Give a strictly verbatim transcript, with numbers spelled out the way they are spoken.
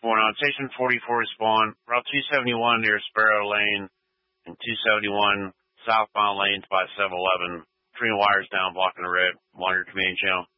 going on? Station forty-four spawn. Route two seventy-one near Sparrow Lane and two seventy-one southbound lanes by seven eleven. Tree wires down blocking the road. Monitor command channel.